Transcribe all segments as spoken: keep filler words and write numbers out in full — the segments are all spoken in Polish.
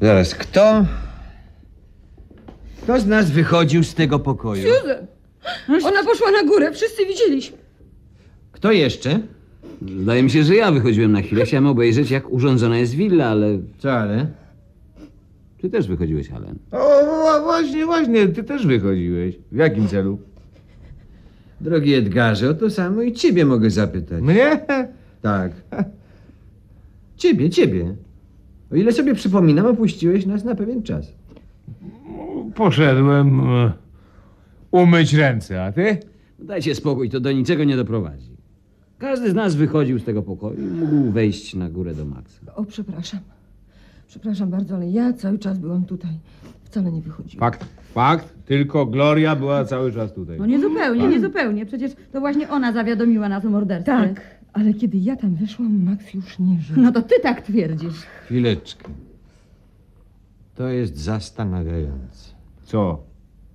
Zaraz, kto... Kto z nas wychodził z tego pokoju? Susan! Ona poszła na górę, wszyscy widzieliśmy. Kto jeszcze? Zdaje mi się, że ja wychodziłem na chwilę. Chciałem obejrzeć, jak urządzona jest willa, ale... Co ale? Ty też wychodziłeś, Allen. O, właśnie, właśnie, ty też wychodziłeś. W jakim celu? Drogi Edgarze, o to samo i ciebie mogę zapytać. Mnie? Tak. Ciebie, ciebie. O ile sobie przypominam, opuściłeś nas na pewien czas. Poszedłem e, umyć ręce, a ty? Dajcie spokój, to do niczego nie doprowadzi. Każdy z nas wychodził z tego pokoju i mógł wejść na górę do Maxa. O, przepraszam. Przepraszam bardzo, ale ja cały czas byłam tutaj. Wcale nie wychodziłam. Fakt, fakt, tylko Gloria była cały czas tutaj. No niezupełnie, niezupełnie. Przecież to właśnie ona zawiadomiła nas o morderstwie. Tak, ale kiedy ja tam weszłam, Max już nie żył. No to ty tak twierdzisz. Chwileczkę. To jest zastanawiające. Co?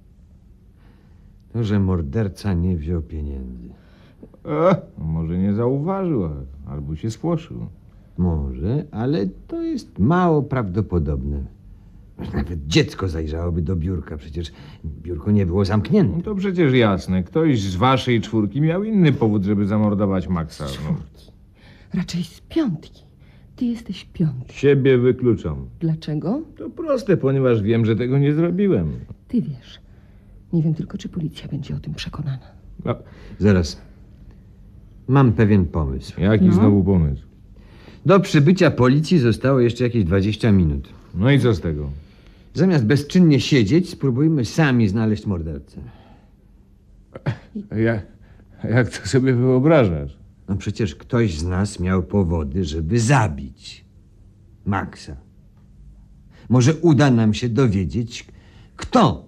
To, że morderca nie wziął pieniędzy. E, może nie zauważył, a- albo się spłoszył. Może, ale to jest mało prawdopodobne. Nawet dziecko zajrzałoby do biurka, przecież biurko nie było No zamknięte. to przecież jasne, ktoś z waszej czwórki miał inny powód, żeby zamordować Maxa. No. Raczej z piątki. Ty jesteś piątki. Siebie wykluczam. Dlaczego? To proste, ponieważ wiem, że tego nie zrobiłem. Ty wiesz. Nie wiem tylko, czy policja będzie o tym przekonana. No, Zaraz. Mam pewien pomysł. jaki No. znowu pomysł? Do przybycia policji zostało jeszcze jakieś dwadzieścia minut. No i co z tego? Zamiast bezczynnie siedzieć, spróbujmy sami znaleźć mordercę. Jak, jak to sobie wyobrażasz? No przecież ktoś z nas miał powody, żeby zabić Maxa. Może uda nam się dowiedzieć, kto.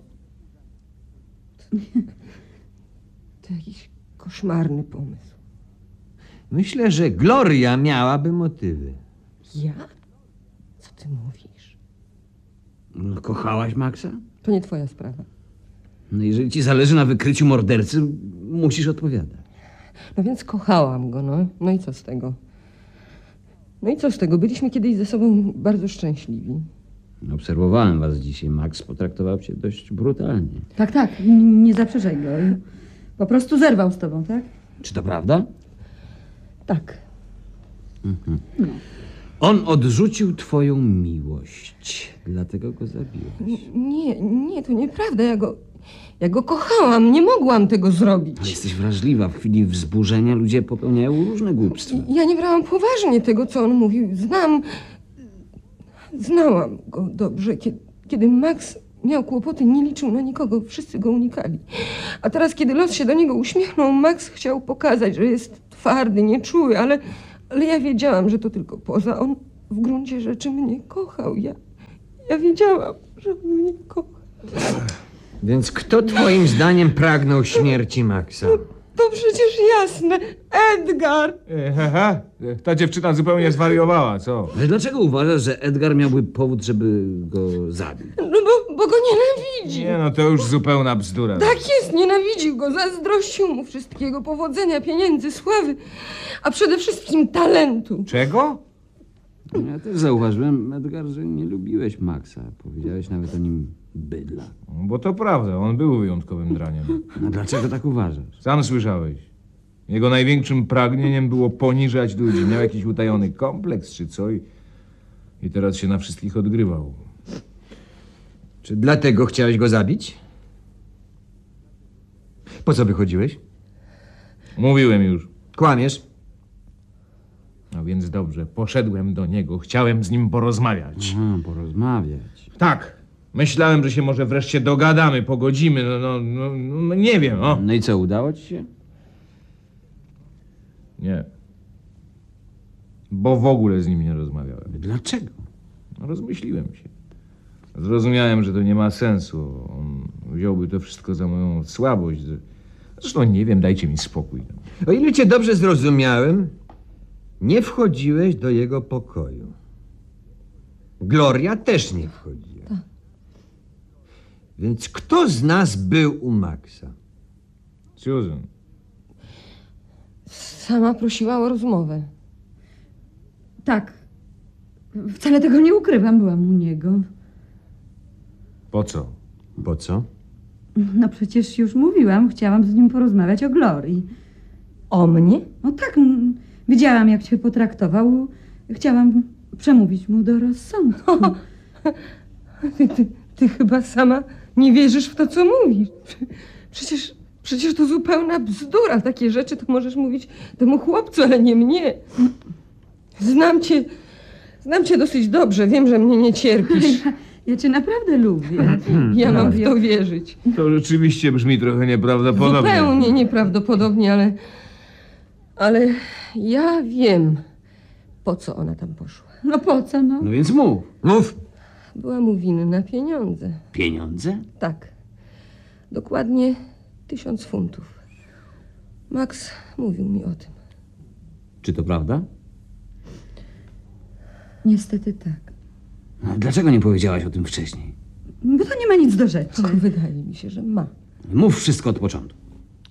To jakiś koszmarny pomysł. Myślę, że Gloria miałaby motywy. Ja? Co ty mówisz? No, kochałaś Maxa? To nie twoja sprawa. No jeżeli ci zależy na wykryciu mordercy, musisz odpowiadać. No więc kochałam go, no. No i co z tego? No i co z tego? Byliśmy kiedyś ze sobą bardzo szczęśliwi. Obserwowałem was dzisiaj. Max potraktował cię dość brutalnie. Tak, tak, n- nie zaprzeczaj go. Po prostu zerwał z tobą, tak? Czy to prawda? Tak. On odrzucił twoją miłość, dlatego go zabiłeś. N- Nie, nie, to nieprawda. Ja go, ja go kochałam. Nie mogłam tego zrobić. Ale jesteś wrażliwa. W chwili wzburzenia ludzie popełniają różne głupstwa. Ja nie brałam poważnie tego, co on mówił. Znam... Znałam go dobrze. Kiedy, kiedy Max miał kłopoty, nie liczył na nikogo. Wszyscy go unikali. A teraz, kiedy los się do niego uśmiechnął, Max chciał pokazać, że jest twardy, nieczuły, ale, ale ja wiedziałam, że to tylko poza. On w gruncie rzeczy mnie kochał. Ja, ja wiedziałam, że on mnie kocha. Więc kto twoim zdaniem pragnął śmierci Maxa? To przecież jasne. Edgar! E, he, he. Ta dziewczyna zupełnie zwariowała, co? Ale dlaczego uważasz, że Edgar miałby powód, żeby go zabić? No bo, bo go nienawidzi. Nie no, to już zupełna bzdura. Tak jest, nienawidził go, zazdrościł mu wszystkiego, powodzenia, pieniędzy, sławy, a przede wszystkim talentu. Czego? Ja też zauważyłem, Edgar, że nie lubiłeś Maxa. Powiedziałeś nawet o nim bydla. Bo to prawda, on był wyjątkowym draniem. No dlaczego tak uważasz? Sam słyszałeś. Jego największym pragnieniem było poniżać ludzi. Miał jakiś utajony kompleks czy co i, i teraz się na wszystkich odgrywał. Czy dlatego chciałeś go zabić? Po co wychodziłeś? Mówiłem już. Kłamiesz? No więc dobrze, poszedłem do niego, chciałem z nim porozmawiać. Aha, porozmawiać. Tak, myślałem, że się może wreszcie dogadamy, pogodzimy, no, no, no, no nie wiem, o. No i co, udało ci się? Nie. Bo w ogóle z nim nie rozmawiałem. Dlaczego? No, rozmyśliłem się. Zrozumiałem, że to nie ma sensu. On wziąłby to wszystko za moją słabość. Zresztą nie wiem, dajcie mi spokój. O ile cię dobrze zrozumiałem, nie wchodziłeś do jego pokoju. Gloria też nie wchodziła. Tak. Więc kto z nas był u Maxa? Susan, Sama prosiła o rozmowę. Tak. Wcale tego nie ukrywam, byłam u niego. Po co? Po co? No przecież już mówiłam, chciałam z nim porozmawiać o Glorii. O mnie? No tak, m, widziałam jak cię potraktował. Chciałam przemówić mu do rozsądku. Ty, ty, ty chyba sama nie wierzysz w to, co mówisz. Przecież, przecież to zupełna bzdura. Takie rzeczy to możesz mówić temu chłopcu, ale nie mnie. Znam cię, znam cię dosyć dobrze. Wiem, że mnie nie cierpisz. Ja, ja cię naprawdę lubię. Ja mam w to wierzyć. To rzeczywiście brzmi trochę nieprawdopodobnie. Zupełnie nieprawdopodobnie, ale... Ale ja wiem, po co ona tam poszła. No po co, no? No więc mów. Mów. Była mu winna pieniądze. Pieniądze? Tak. Dokładnie tysiąc funtów. Max mówił mi o tym. Czy to prawda? Niestety tak. No, dlaczego nie powiedziałaś o tym wcześniej? Bo to nie ma nic do rzeczy. Wydaje mi się, że ma. Mów wszystko od początku.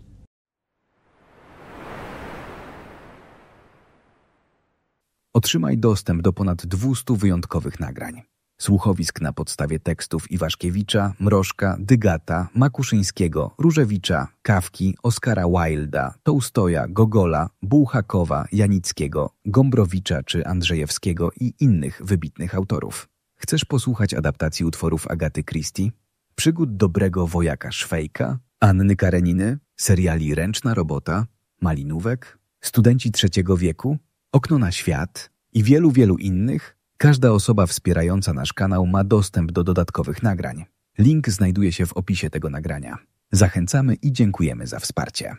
Otrzymaj dostęp do ponad dwustu wyjątkowych nagrań. Słuchowisk na podstawie tekstów Iwaszkiewicza, Mrożka, Dygata, Makuszyńskiego, Różewicza, Kawki, Oskara Wilda, Tołstoja, Gogola, Bułhakowa, Janickiego, Gombrowicza czy Andrzejewskiego i innych wybitnych autorów. Chcesz posłuchać adaptacji utworów Agaty Christie, przygód dobrego wojaka Szwejka, Anny Kareniny, seriali Ręczna robota, Malinówek, Studenci trzeciego wieku, Okno na świat i wielu, wielu innych? Każda osoba wspierająca nasz kanał ma dostęp do dodatkowych nagrań. Link znajduje się w opisie tego nagrania. Zachęcamy i dziękujemy za wsparcie.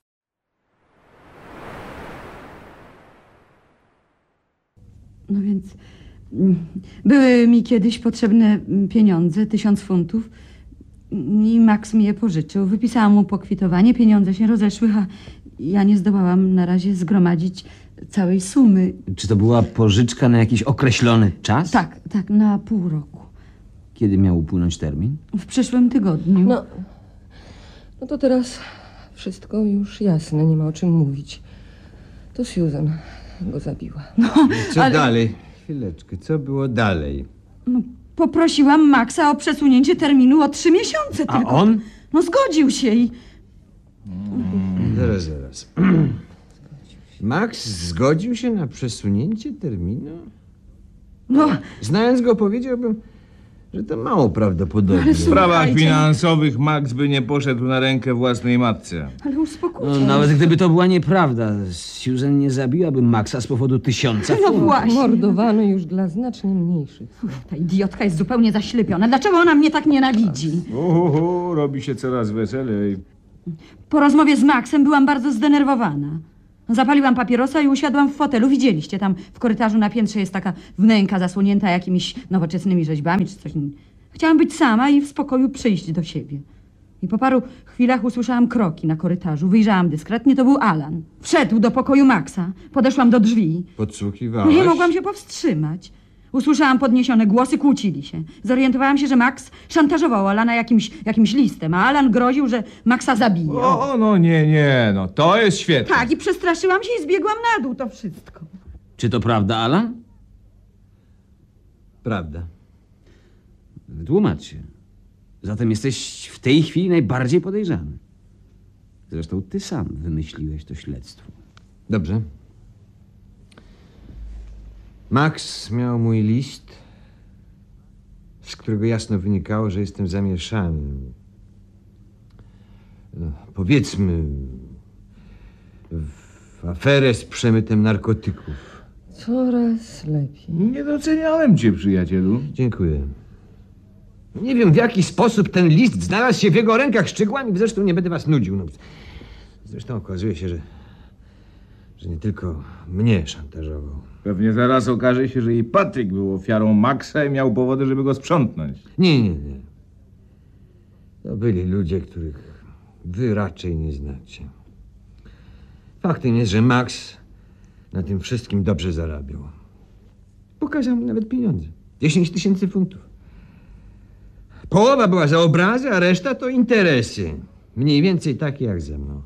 No więc mm, były mi kiedyś potrzebne mm, pieniądze, tysiąc funtów i Max mi je pożyczył. Wypisałam mu pokwitowanie, pieniądze się rozeszły, a ja nie zdołałam na razie zgromadzić całej sumy. Czy to była pożyczka na jakiś określony czas? Tak, tak, na pół roku. Kiedy miał upłynąć termin? W przyszłym tygodniu. No, no to teraz wszystko już jasne, nie ma o czym mówić. To Susan go zabiła. Co Ale- dalej? Chwileczkę, co było dalej? No, poprosiłam Maxa o przesunięcie terminu o trzy miesiące A tylko. on? No zgodził się i... Zaraz, zaraz. Max zgodził się na przesunięcie terminu? No, Znając go, powiedziałbym, że to mało prawdopodobne. Ale W sprawach Słuchajcie. finansowych Max by nie poszedł na rękę własnej matce. ale uspokójcie No, się. nawet gdyby to była nieprawda, Susan nie zabiłaby Maxa z powodu tysiąca No funtów. właśnie. Mordowano już dla znacznie mniejszych. Ta idiotka jest zupełnie zaślepiona. Dlaczego ona mnie tak nienawidzi? Uhu, robi się coraz weselej. Po rozmowie z Maxem byłam bardzo zdenerwowana. Zapaliłam papierosa i usiadłam w fotelu. Widzieliście, tam w korytarzu na piętrze jest taka wnęka zasłonięta jakimiś nowoczesnymi rzeźbami czy coś. Chciałam być sama i w spokoju przyjść do siebie. I po paru chwilach usłyszałam kroki na korytarzu. Wyjrzałam dyskretnie, to był Alan. Wszedł do pokoju Maxa. Podeszłam do drzwi. Podsłuchiwałaś? Nie mogłam się powstrzymać. Usłyszałam podniesione głosy, kłócili się. Zorientowałam się, że Max szantażował Alana jakimś, jakimś listem, a Alan groził, że Maxa zabije. O, no nie, nie, no to jest świetne. Tak, i przestraszyłam się i zbiegłam na dół, to wszystko. Czy to prawda, Alan? Prawda. Wytłumacz się. Zatem jesteś w tej chwili najbardziej podejrzany. Zresztą ty sam wymyśliłeś to śledztwo. Dobrze. Max miał mój list, z którego jasno wynikało, że jestem zamieszany. No, powiedzmy, w aferę z przemytem narkotyków. Coraz lepiej. Nie doceniałem cię, przyjacielu. Dziękuję. Nie wiem, w jaki sposób ten list znalazł się w jego rękach. Szczegółami zresztą nie będę was nudził. No, zresztą okazuje się, że, że nie tylko mnie szantażował. Pewnie zaraz okaże się, że i Patryk był ofiarą Maxa i miał powody, żeby go sprzątnąć. Nie, nie, nie. To byli ludzie, których wy raczej nie znacie. Faktem jest, że Max na tym wszystkim dobrze zarabiał. Pokazał mi nawet pieniądze. dziesięć tysięcy funtów. Połowa była za obrazy, a reszta to interesy. Mniej więcej takie jak ze mną.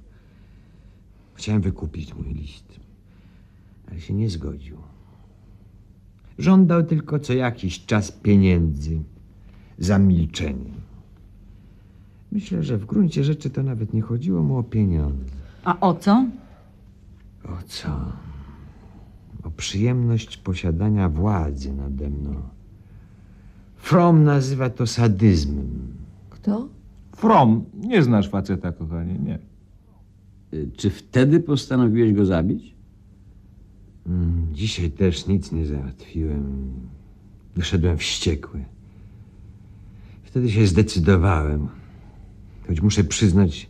Chciałem wykupić mój list, ale się nie zgodził. Żądał tylko co jakiś czas pieniędzy za milczenie. Myślę, że w gruncie rzeczy to nawet nie chodziło mu o pieniądze. A o co? O co? O przyjemność posiadania władzy nade mną. Fromm nazywa to sadyzmem. Kto? From, nie znasz faceta, kochanie, nie. Y, Czy wtedy postanowiłeś go zabić? Mm, Dzisiaj też nic nie załatwiłem. Wyszedłem wściekły. Wtedy się zdecydowałem. Choć muszę przyznać,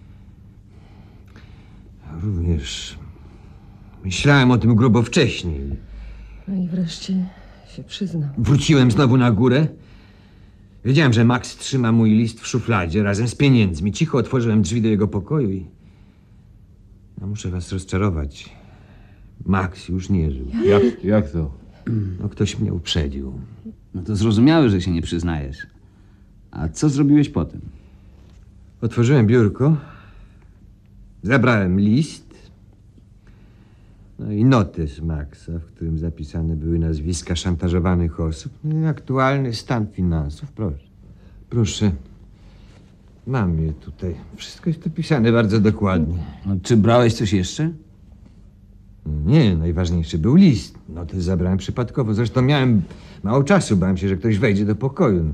również myślałem o tym grubo wcześniej. No i wreszcie się przyznał. Wróciłem znowu na górę. Wiedziałem, że Max trzyma mój list w szufladzie razem z pieniędzmi. Cicho otworzyłem drzwi do jego pokoju i... No, muszę was rozczarować. Max już nie żył. Jak, jak to? No, ktoś mnie uprzedził. No to zrozumiałe, że się nie przyznajesz. A co zrobiłeś potem? Otworzyłem biurko, zabrałem list, no i notes Maxa, w którym zapisane były nazwiska szantażowanych osób, no i aktualny stan finansów. Proszę. Proszę. Mam je tutaj. Wszystko jest opisane bardzo dokładnie. No, czy brałeś coś jeszcze? Nie, najważniejszy był list. Notes zabrałem przypadkowo. Zresztą miałem mało czasu. Bałem się, że ktoś wejdzie do pokoju.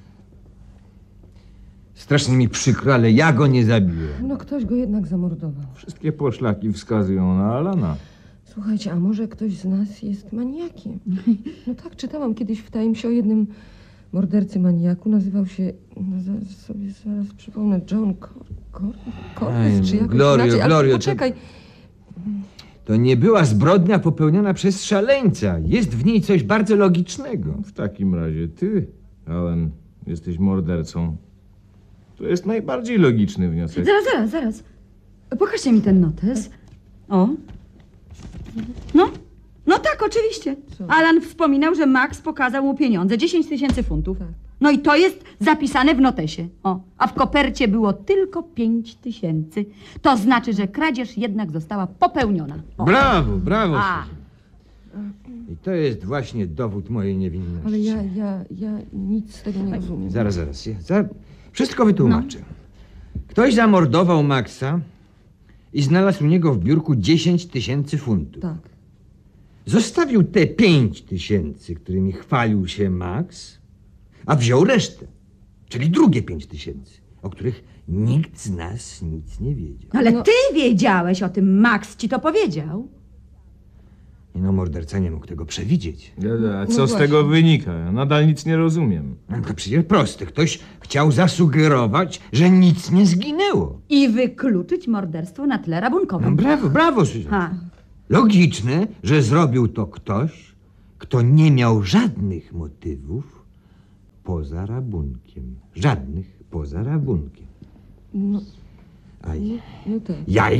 Strasznie mi przykro, ale ja go nie zabiłem. No ktoś go jednak zamordował. Wszystkie poszlaki wskazują na Alana. Słuchajcie, a może ktoś z nas jest maniakiem? No tak, czytałam kiedyś w Timesie o jednym mordercy maniaku. Nazywał się, no zaraz sobie zaraz przypomnę, John Cor Cor Aj, Cortez, czy jakoś Glorio, inaczej. Ale Glorio, to- poczekaj, To nie była zbrodnia popełniona przez szaleńca. Jest w niej coś bardzo logicznego. W takim razie ty, Alan, jesteś mordercą. To jest najbardziej logiczny wniosek. Zaraz, zaraz, zaraz. Pokażcie mi ten notes. O. No, no tak, oczywiście. Co? Alan wspominał, że Max pokazał mu pieniądze, dziesięć tysięcy funtów. Tak. No i to jest zapisane w notesie. O, a w kopercie było tylko pięć tysięcy. To znaczy, że kradzież jednak została popełniona. O. Brawo, brawo. A. Suzy. I to jest właśnie dowód mojej niewinności. ale ja, ja, ja nic z tego nie rozumiem. Zaraz, zaraz. Ja za... Wszystko wytłumaczę. Ktoś zamordował Maxa i znalazł u niego w biurku dziesięć tysięcy funtów. Tak. Zostawił te pięć tysięcy, którymi chwalił się Max, a wziął resztę, czyli drugie pięć tysięcy, o których nikt z nas nic nie wiedział. Ale No. ty wiedziałeś o tym, Max ci to powiedział. I no, morderca nie mógł tego przewidzieć. A co No z właśnie. tego wynika? Ja nadal nic nie rozumiem. No to przecież proste. Ktoś chciał zasugerować, że nic nie zginęło. I wykluczyć morderstwo na tle No rabunkowym. brawo, brawo, Suzy. Ha. Logiczne, że zrobił to ktoś, kto nie miał żadnych motywów poza rabunkiem. Żadnych poza rabunkiem. No, A ja, no tak. ja